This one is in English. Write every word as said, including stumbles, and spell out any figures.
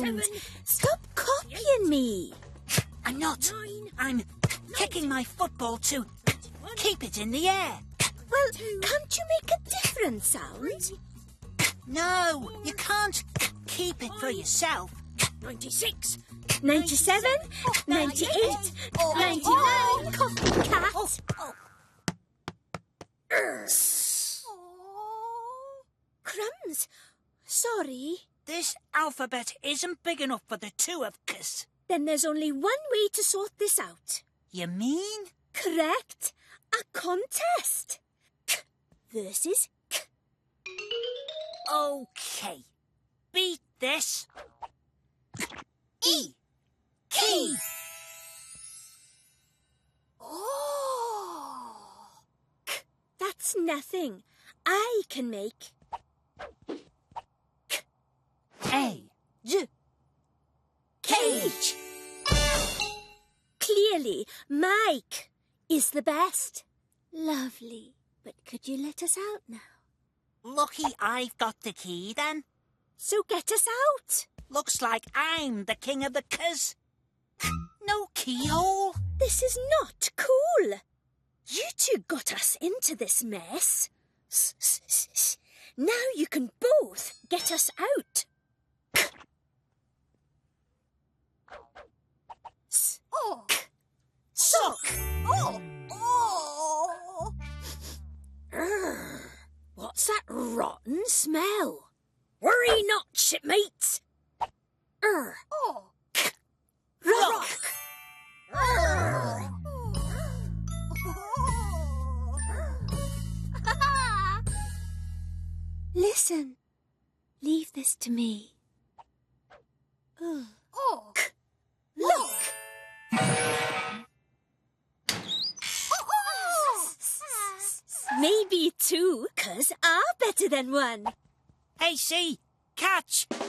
around. Stop copying me. I'm not. I'm kicking my football to keep it in the air. Well, can't you make a different sound? No, you can't keep it for yourself. ninety-six. ninety-seven, ninety-eight, ninety-nine, copycat. Crumbs, sorry. This alphabet isn't big enough for the two of us. Then there's only one way to sort this out. You mean? Correct. A contest. K versus K. Okay. Beat this. E. Key. Oh. K. That's nothing. I can make K. A. J. Cage. Clearly, Mike is the best. Lovely. But could you let us out now? Lucky I've got the key then. So get us out. Looks like I'm the king of the cuz. No keyhole. This is not cool. You two got us into this mess. Now you can both get us out. Oh. Sock. Oh. Oh. Urgh. What's that rotten smell? Worry not, shipmates. Urgh. Oh. Rock. Listen. Leave this to me. Oh. Look. Maybe two, 'cause are better than one. Hey, see. Catch.